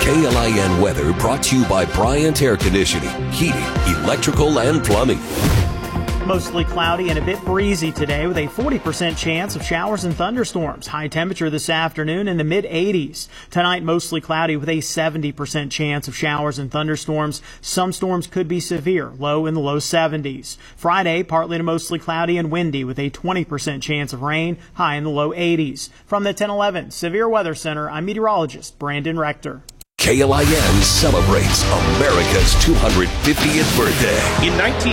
KLIN weather brought to you by Bryant Air Conditioning, Heating, Electrical, and Plumbing. Mostly cloudy and a bit breezy today with a 40% chance of showers and thunderstorms. High temperature this afternoon in the mid-80s. Tonight, mostly cloudy with a 70% chance of showers and thunderstorms. Some storms could be severe, low in the low 70s. Friday, partly to mostly cloudy and windy with a 20% chance of rain, high in the low 80s. From the 1011 Severe Weather Center, I'm meteorologist Brandon Rector. KLIN celebrates America's 250th birthday. In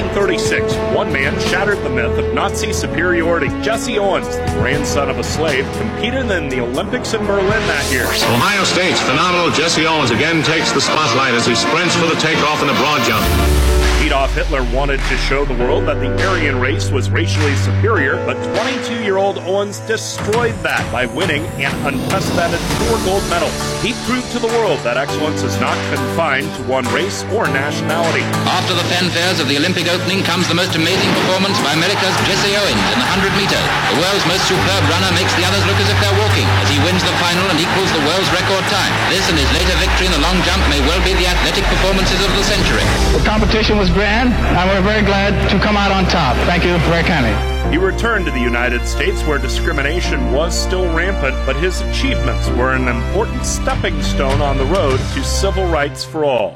1936, one man shattered the myth of Nazi superiority. Jesse Owens, the grandson of a slave, competed in the Olympics in Berlin that year. Ohio State's phenomenal Jesse Owens again takes the spotlight as he sprints for the takeoff in the broad jump. Adolf Hitler wanted to show the world that the Aryan race was racially superior, but 22-year-old Owens destroyed that by winning an unprecedented 4 gold medals. He proved to the world that excellence is not confined to one race or nationality. After the fanfares of the Olympic opening comes the most amazing performance by America's Jesse Owens in the 100 meters. The world's most superb runner makes the others look as if they're walking as he wins the final and equals the world's record time. This and his later victory in the long jump may well be the athletic performances of the century. The competition was grand, and we're very glad to come out on top. Thank you very kindly. He returned to the United States where discrimination was still rampant, but his achievements were an important stepping stone on the road to civil rights for all.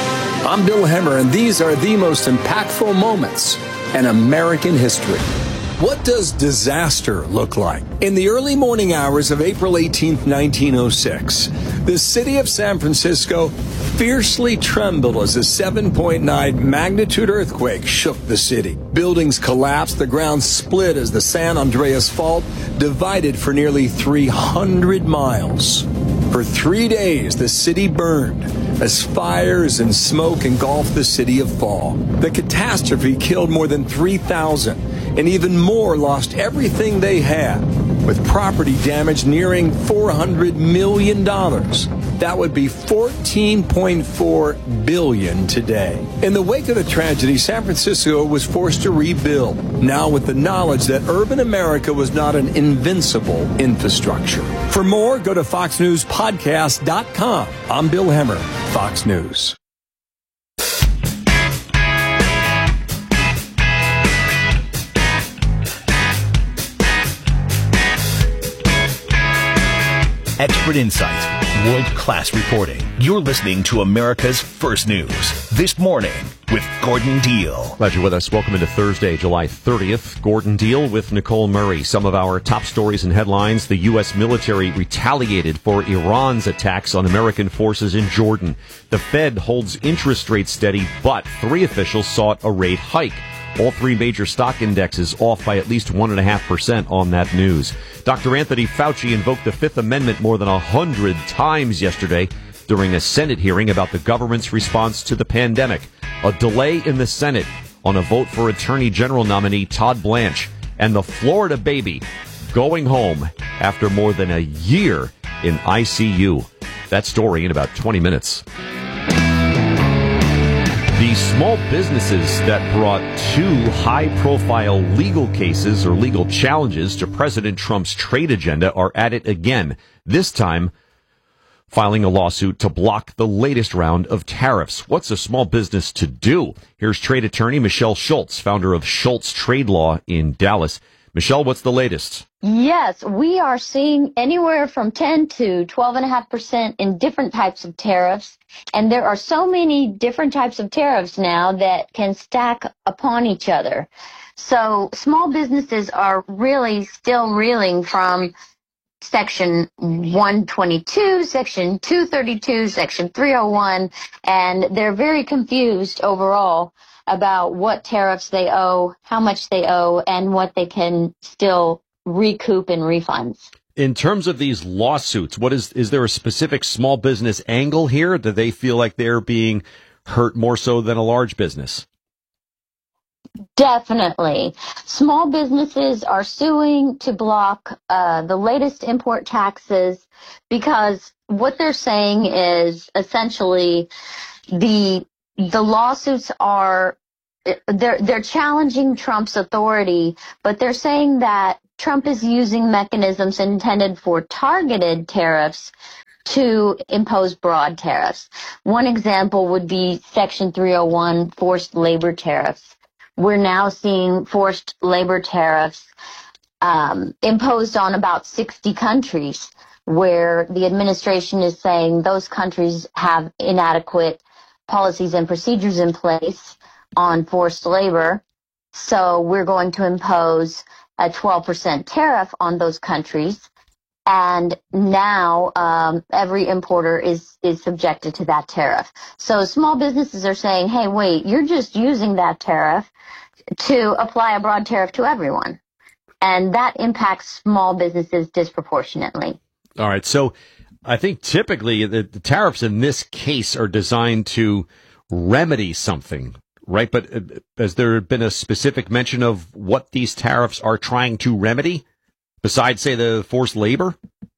I'm Bill Hemmer, and these are the most impactful moments in American history. What does disaster look like? In the early morning hours of April 18, 1906, the city of San Francisco fiercely trembled as a 7.9 magnitude earthquake shook the city. Buildings collapsed, the ground split as the San Andreas Fault divided for nearly 300 miles. For 3 days, the city burned as fires and smoke engulfed the city of Fall. The catastrophe killed more than 3,000, and even more lost everything they had, with property damage nearing $400 million. That would be $14.4 billion today. In the wake of the tragedy, San Francisco was forced to rebuild, now with the knowledge that urban America was not an invincible infrastructure. For more, go to foxnewspodcast.com. I'm Bill Hemmer, Fox News. Expert insight, world-class reporting. You're listening to America's First News. This morning with Gordon Deal. Glad you're with us. Welcome into Thursday, July 30th. Gordon Deal with Nicole Murray. Some of our top stories and headlines. The U.S. military retaliated for Iran's attacks on American forces in Jordan. The Fed holds interest rates steady, but 3 officials sought a rate hike. All 3 major stock indexes off by at least 1.5% on that news. Dr. Anthony Fauci invoked the Fifth Amendment more than 100 times yesterday during a Senate hearing about the government's response to the pandemic. A delay in the Senate on a vote for Attorney General nominee Todd Blanche, and the Florida baby going home after more than a year in ICU. That story in about 20 minutes. The small businesses that brought 2 high-profile legal cases or legal challenges to President Trump's trade agenda are at it again, this time filing a lawsuit to block the latest round of tariffs. What's a small business to do? Here's trade attorney Michelle Schultz, founder of Schultz Trade Law in Dallas. Michelle, what's the latest? Yes, we are seeing anywhere from 10 to 12.5% in different types of tariffs. And there are so many different types of tariffs now that can stack upon each other. So small businesses are really still reeling from Section 122, Section 232, Section 301, and they're very confused overall about what tariffs they owe, how much they owe, and what they can still recoup in refunds. In terms of these lawsuits, is there a specific small business angle here? Do they feel like they're being hurt more so than a large business? Definitely. Small businesses are suing to block the latest import taxes because what they're saying is essentially the lawsuits are they're challenging Trump's authority, but they're saying that Trump is using mechanisms intended for targeted tariffs to impose broad tariffs. One example would be Section 301 forced labor tariffs. We're now seeing forced labor tariffs imposed on about 60 countries, where the administration is saying those countries have inadequate policies and procedures in place on forced labor. So we're going to impose a 12% tariff on those countries. And now every importer is subjected to that tariff. So small businesses are saying, hey, wait, you're just using that tariff to apply a broad tariff to everyone. And that impacts small businesses disproportionately. All right. So I think typically the tariffs in this case are designed to remedy something, right? But has there been a specific mention of what these tariffs are trying to remedy besides, say, the forced labor?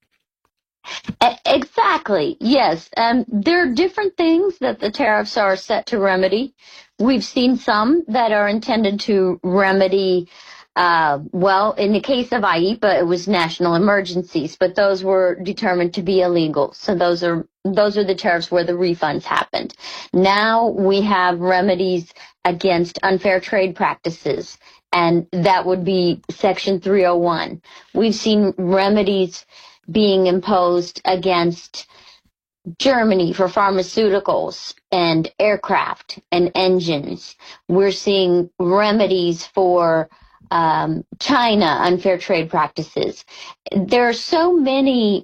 Exactly. Yes. There are different things that the tariffs are set to remedy. We've seen some that are intended to remedy well, in the case of IEEPA, it was national emergencies, but those were determined to be illegal. So those are the tariffs where the refunds happened. Now we have remedies against unfair trade practices, and that would be Section 301. We've seen remedies being imposed against Germany for pharmaceuticals and aircraft and engines. We're seeing remedies for China, unfair trade practices. There are so many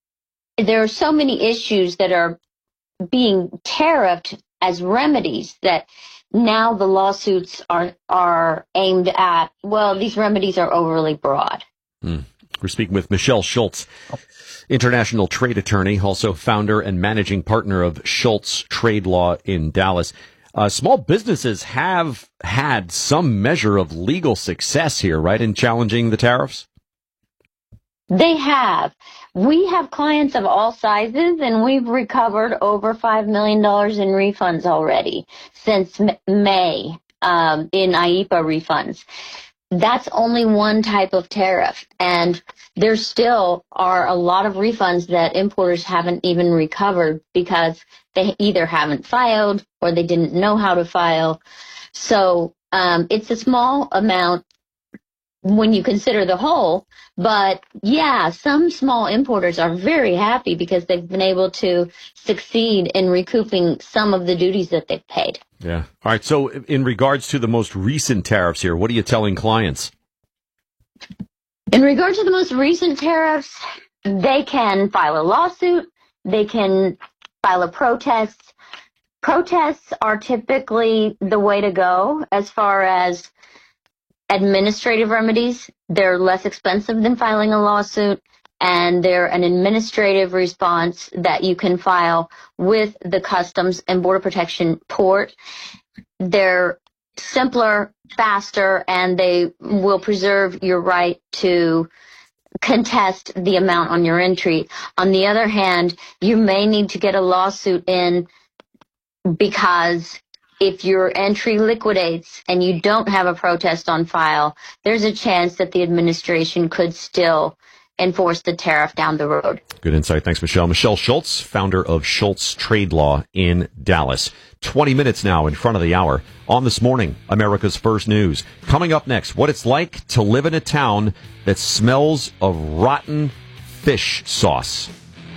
issues that are being tariffed as remedies that now the lawsuits are aimed at, well, these remedies are overly broad. We're speaking with Michelle Schultz, international trade attorney, also founder and managing partner of Schultz Trade Law in Dallas. Small businesses have had some measure of legal success here, right, in challenging the tariffs? They have. We have clients of all sizes, and we've recovered over $5 million in refunds already since May in IEEPA refunds. That's only one type of tariff, and there still are a lot of refunds that importers haven't even recovered because they either haven't filed or they didn't know how to file. So it's a small amount when you consider the whole, but yeah, some small importers are very happy because they've been able to succeed in recouping some of the duties that they've paid. Yeah. All right. So in regards to the most recent tariffs here, what are you telling clients? In regard to the most recent tariffs, they can file a lawsuit. They can file a protest. Protests are typically the way to go as far as administrative remedies. They're less expensive than filing a lawsuit, and they're an administrative response that you can file with the Customs and Border Protection port. They're simpler, faster, and they will preserve your right to contest the amount on your entry. On the other hand, you may need to get a lawsuit in because if your entry liquidates and you don't have a protest on file, there's a chance that the administration could still enforce the tariff down the road. Good insight. Thanks, Michelle. Michelle Schultz, founder of Schultz Trade Law in Dallas. 20 minutes now in front of the hour on This Morning, America's First News. Coming up next, what it's like to live in a town that smells of rotten fish sauce.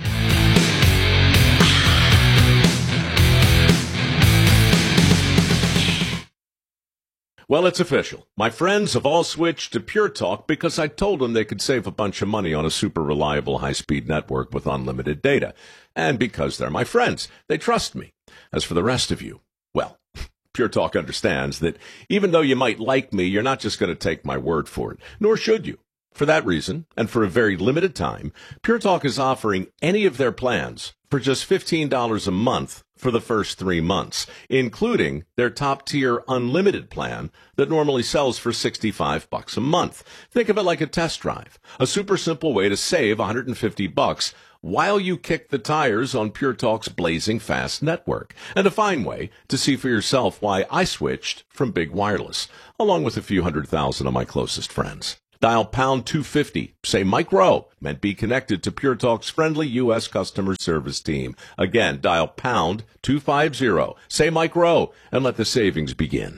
Well, it's official. My friends have all switched to Pure Talk because I told them they could save a bunch of money on a super reliable high-speed network with unlimited data. And because they're my friends, they trust me. As for the rest of you, well, Pure Talk understands that even though you might like me, you're not just going to take my word for it, nor should you. For that reason, and for a very limited time, Pure Talk is offering any of their plans for just $15 a month for the first 3 months, including their top-tier unlimited plan that normally sells for $65 a month. Think of it like a test drive, a super simple way to save $150 while you kick the tires on Pure Talk's blazing fast network, and a fine way to see for yourself why I switched from Big Wireless, along with a few 100,000 of my closest friends. Dial pound 250. Say Mike Rowe, and be connected to Pure Talk's friendly U.S. customer service team. Again, dial pound 250. Say Mike Rowe, and let the savings begin.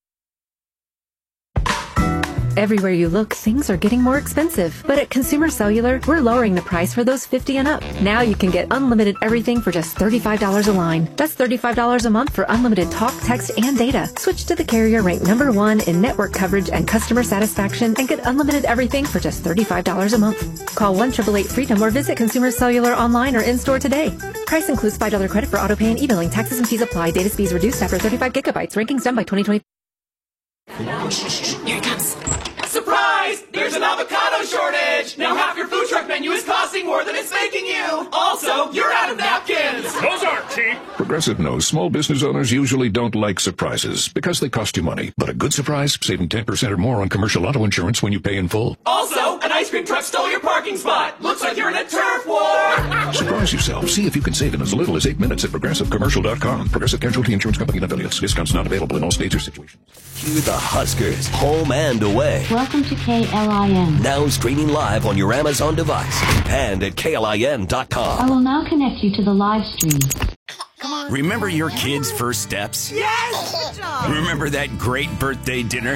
Everywhere you look, things are getting more expensive. But at Consumer Cellular, we're lowering the price for those 50 and up. Now you can get unlimited everything for just $35 a line. That's $35 a month for unlimited talk, text, and data. Switch to the carrier ranked #1 in network coverage and customer satisfaction and get unlimited everything for just $35 a month. Call 1-888-FREEDOM or visit Consumer Cellular online or in-store today. Price includes $5 credit for auto pay and e-billing. Taxes and fees apply. Data speeds reduced after 35 gigabytes. Rankings done by 2020. Here it comes. Surprise! There's an avocado shortage! Now half your food truck menu is costing more than it's making you! Also, you're out of napkins! Those aren't cheap! Progressive knows small business owners usually don't like surprises because they cost you money. But a good surprise, saving 10% or more on commercial auto insurance when you pay in full. Also, an ice cream truck stole your parking spot! Looks like you're in a turf war! Surprise yourself. See if you can save in as little as 8 minutes at ProgressiveCommercial.com. Progressive Casualty Insurance Company and affiliates. Discounts not available in all states or situations. Cue the Huskers, home and away. Welcome to KLIN. Now streaming live on your Amazon device and at KLIN.com. I will now connect you to the live stream. Come on. Remember your kids' first steps? Yes! Good job! Remember that great birthday dinner?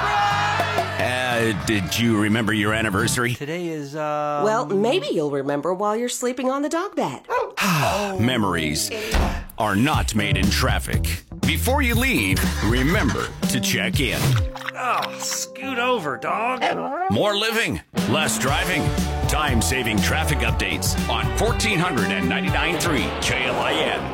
Did you remember your anniversary? Today is, Well, maybe you'll remember while you're sleeping on the dog bed. Memories are not made in traffic. Before you leave, remember to check in. Oh, scoot over, dog. More living, less driving. Time-saving traffic updates on 1499.3 KLIN.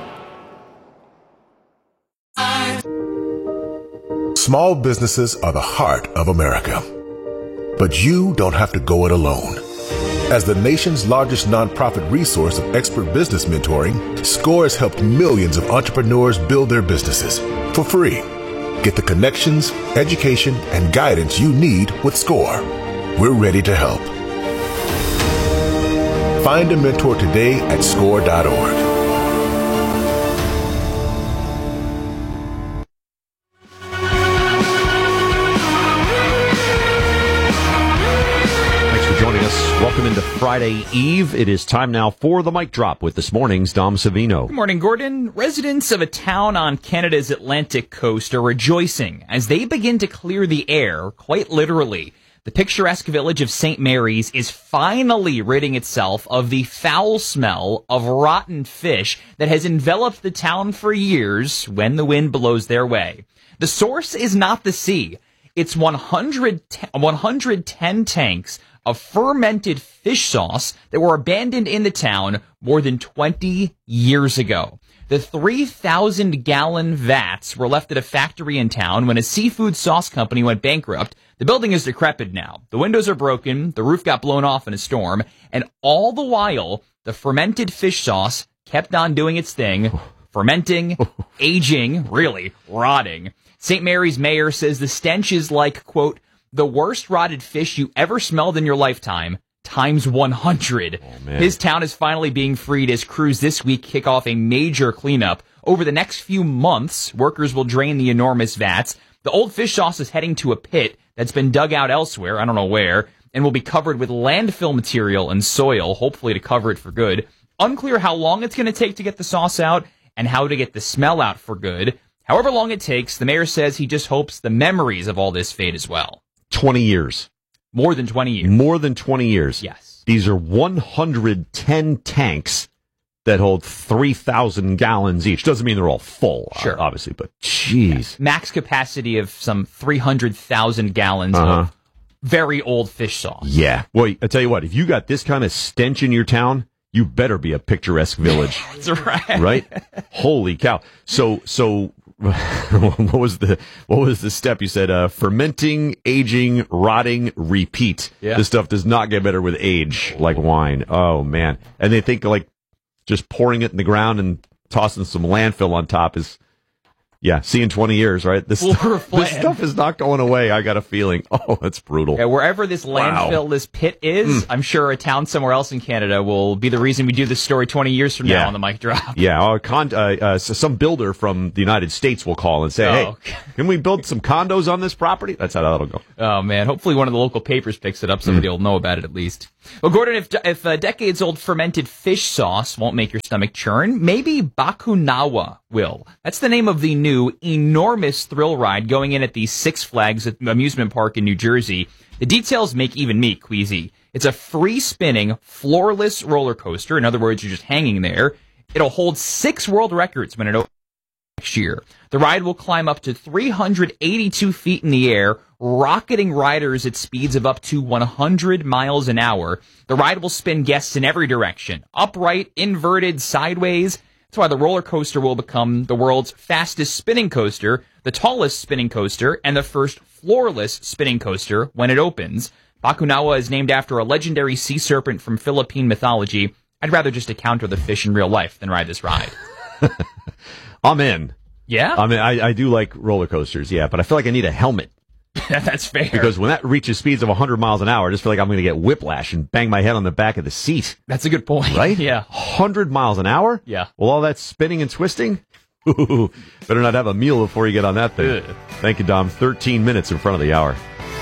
Small businesses are the heart of America. But you don't have to go it alone. As the nation's largest nonprofit resource of expert business mentoring, SCORE has helped millions of entrepreneurs build their businesses for free. Get the connections, education, and guidance you need with SCORE. We're ready to help. Find a mentor today at SCORE.org. Welcome into Friday Eve. It is time now for the mic drop with this morning's Dom Savino. Good morning, Gordon. Residents of a town on Canada's Atlantic coast are rejoicing as they begin to clear the air, quite literally. The picturesque village of St. Mary's is finally ridding itself of the foul smell of rotten fish that has enveloped the town for years when the wind blows their way. The source is not the sea. It's 110 tanks of fermented fish sauce that were abandoned in the town more than 20 years ago. The 3,000-gallon vats were left at a factory in town when a seafood sauce company went bankrupt. The building is decrepit now. The windows are broken, the roof got blown off in a storm, and all the while, the fermented fish sauce kept on doing its thing, fermenting, aging, really rotting. St. Mary's mayor says the stench is like, quote, the worst rotted fish you ever smelled in your lifetime, times 100. Oh, his town is finally being freed as crews this week kick off a major cleanup. Over the next few months, workers will drain the enormous vats. The old fish sauce is heading to a pit that's been dug out elsewhere, I don't know where, and will be covered with landfill material and soil, hopefully to cover it for good. Unclear how long it's going to take to get the sauce out and how to get the smell out for good. However long it takes, the mayor says he just hopes the memories of all this fade as well. 20 years. More than 20 years. More than 20 years. Yes. These are 110 tanks that hold 3,000 gallons each. Doesn't mean they're all full, sure, obviously, but jeez. Max capacity of some 300,000 gallons of very old fish sauce. Yeah. Well, I tell you what, if you got this kind of stench in your town, you better be a picturesque village. That's right. Right? Holy cow. So what was the step you said? Fermenting, aging, rotting, repeat. Yeah. This stuff does not get better with age, like wine. Oh man. And they think like just pouring it in the ground and tossing some landfill on top is, Yeah, see in 20 years, right? This stuff is not going away, I got a feeling. Oh, that's brutal. Yeah, wherever this landfill, this pit is, I'm sure a town somewhere else in Canada will be the reason we do this story 20 years from now on the mic drop. Yeah, so some builder from the United States will call and say, hey, can we build some condos on this property? That's how that'll go. Oh, man. Hopefully one of the local papers picks it up. Somebody will know about it at least. Well, Gordon, if decades-old fermented fish sauce won't make your stomach churn, maybe Bakunawa will. That's the name of the new enormous thrill ride going in at the Six Flags amusement park in New Jersey. The details make even me queasy. It's a free-spinning, floorless roller coaster. In other words, you're just hanging there. It'll hold 6 world records when it opens next year. The ride will climb up to 382 feet in the air, rocketing riders at speeds of up to 100 miles an hour. The ride will spin guests in every direction, upright, inverted, sideways. That's why the roller coaster will become the world's fastest spinning coaster, the tallest spinning coaster, and the first floorless spinning coaster when it opens. Bakunawa is named after a legendary sea serpent from Philippine mythology. I'd rather just encounter the fish in real life than ride this ride. I'm in. Yeah? I mean, I do like roller coasters, yeah, but I feel like I need a helmet. That's fair. Because when that reaches speeds of 100 miles an hour, I just feel like I'm going to get whiplash and bang my head on the back of the seat. That's a good point. Right? Yeah. 100 miles an hour? Yeah. Well, all that spinning and twisting? Ooh, better not have a meal before you get on that thing. Thank you, Dom. 13 minutes in front of the hour.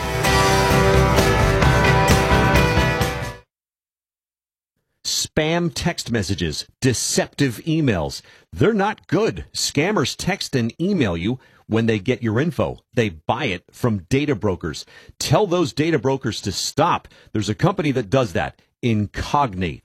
Spam text messages, deceptive emails. They're not good. Scammers text and email you when they get your info. They buy it from data brokers. Tell those data brokers to stop. There's a company that does that, Incogni.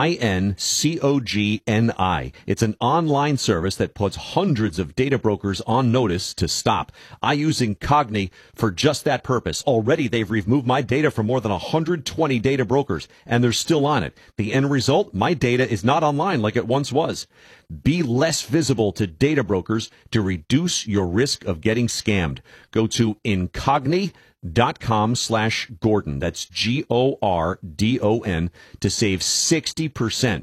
Incogni. It's an online service that puts hundreds of data brokers on notice to stop. I use Incogni for just that purpose. Already they've removed my data from more than 120 data brokers, and they're still on it. The end result, my data is not online like it once was. Be less visible to data brokers to reduce your risk of getting scammed. Go to Incogni.com/Gordon. That's GORDON to save 60%.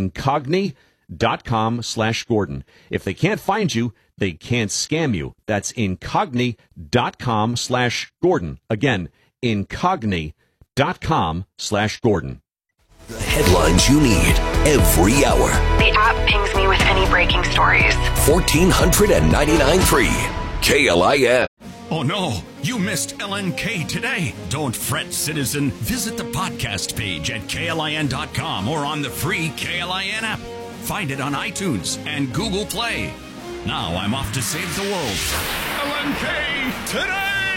Incogni.com/Gordon. If they can't find you, they can't scam you. That's Incogni.com/Gordon. Again, Incogni.com/Gordon. The headlines you need every hour. The app pings me with any breaking stories. 1499.3 KLIN. Oh no, you missed LNK today. Don't fret, citizen. Visit the podcast page at KLIN.com or on the free KLIN app. Find it on iTunes and Google Play. Now I'm off to save the world. LNK today!